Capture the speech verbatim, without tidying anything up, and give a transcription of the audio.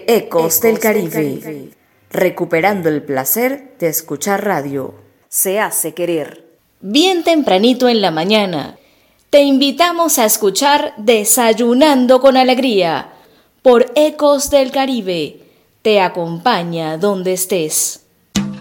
Ecos del Caribe, recuperando el placer de escuchar radio. Se hace querer. Bien tempranito en la mañana, te invitamos a escuchar Desayunando con Alegría por Ecos del Caribe. Te acompaña donde estés.